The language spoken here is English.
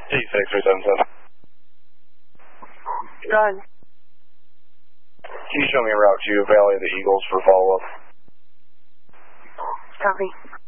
D6377. Done. Can you show me a route to Valley of the Eagles for follow-up? Copy.